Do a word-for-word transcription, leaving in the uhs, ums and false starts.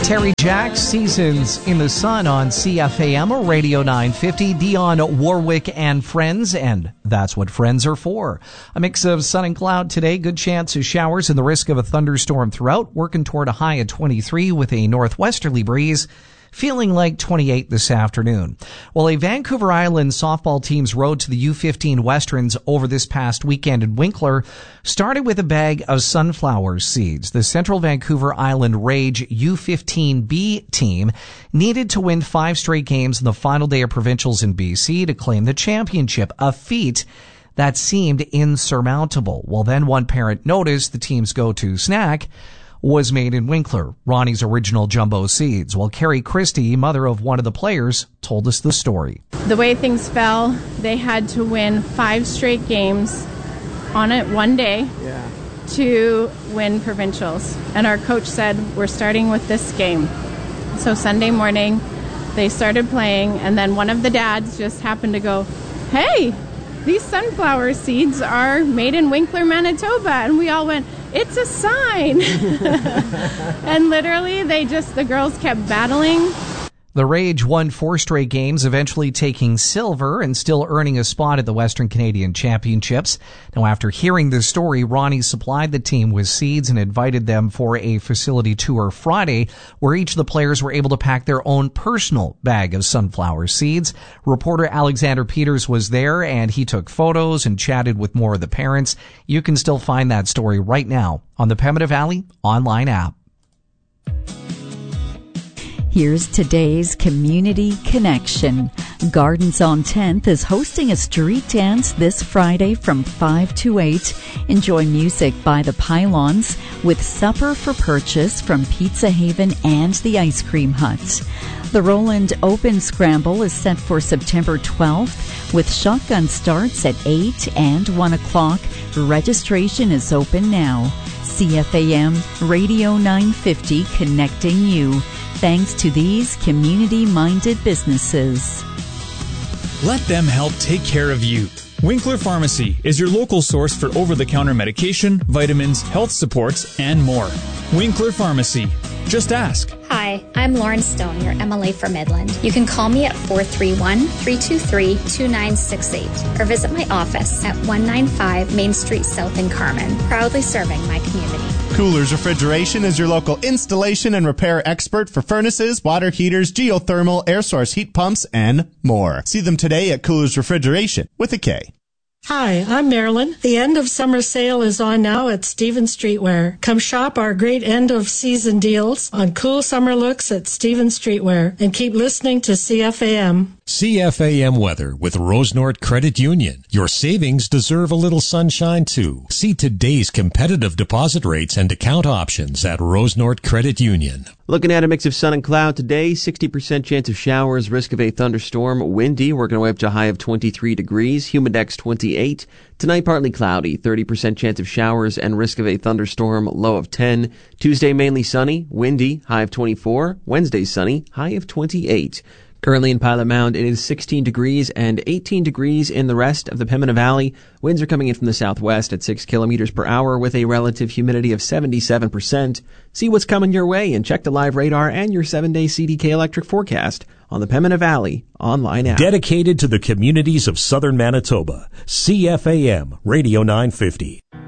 Terry Jacks, Seasons in the Sun on C F A M Radio nine fifty, Dionne Warwick and Friends, and that's what friends are for. A mix of sun and cloud today, good chance of showers and the risk of a thunderstorm throughout, working toward a high of twenty-three with a northwesterly breeze. Feeling like twenty-eight this afternoon. Well, a Vancouver Island softball team's road to the U fifteen Westerns over this past weekend in Winkler started with a bag of sunflower seeds. The Central Vancouver Island Rage U fifteen B team needed to win five straight games in the final day of provincials in B C to claim the championship, a feat that seemed insurmountable. Well, then one parent noticed the team's go-to snack was made in Winkler, Ronnie's Original Jumbo Seeds. Well, Carrie Christie, mother of one of the players, told us the story. The way things fell, they had to win five straight games on it one day yeah. to win provincials. And our coach said, we're starting with this game. So Sunday morning, they started playing, and then one of the dads just happened to go, hey, these sunflower seeds are made in Winkler, Manitoba. And we all went, it's a sign. And literally, they just, the girls kept battling. The Rage won four straight games, eventually taking silver and still earning a spot at the Western Canadian Championships. Now, after hearing this story, Ronnie supplied the team with seeds and invited them for a facility tour Friday, where each of the players were able to pack their own personal bag of sunflower seeds. Reporter Alexander Peters was there, and he took photos and chatted with more of the parents. You can still find that story right now on the Pembina Valley online app. Here's today's Community Connection. Gardens on tenth is hosting a street dance this Friday from five to eight. Enjoy music by the Pylons with supper for purchase from Pizza Haven and the Ice Cream Hut. The Roland Open Scramble is set for September twelfth with shotgun starts at eight and one o'clock. Registration is open now. C F A M Radio nine fifty, connecting you. Thanks to these community-minded businesses. Let them help take care of you. Winkler Pharmacy is your local source for over-the-counter medication, vitamins, health supports, and more. Winkler Pharmacy. Just ask. Hi, I'm Lauren Stone, your M L A for Midland. You can call me at four three one, three two three, two nine six eight or visit my office at one ninety-five Main Street South in Carmen, proudly serving my community. Coolers Refrigeration is your local installation and repair expert for furnaces, water heaters, geothermal, air source heat pumps, and more. See them today at Coolers Refrigeration with a K. Hi, I'm Marilyn. The end of summer sale is on now at Stevens Streetwear. Come shop our great end of season deals on cool summer looks at Stevens Streetwear and keep listening to C F A M. C F A M weather with Rosenort Credit Union. Your savings deserve a little sunshine too. See today's competitive deposit rates and account options at Rosenort Credit Union. Looking at a mix of sun and cloud today, sixty percent chance of showers, risk of a thunderstorm, windy, working our way up to a high of twenty-three degrees, humidex twenty-eight. Tonight partly cloudy, thirty percent chance of showers and risk of a thunderstorm, low of ten. Tuesday mainly sunny, windy, high of twenty-four. Wednesday sunny, high of twenty-eight. Currently in Pilot Mound, it is sixteen degrees and eighteen degrees in the rest of the Pembina Valley. Winds are coming in from the southwest at six kilometers per hour with a relative humidity of seventy-seven percent. See what's coming your way and check the live radar and your seven-day C D K electric forecast on the Pembina Valley online app. Dedicated to the communities of southern Manitoba, C F A M Radio nine fifty.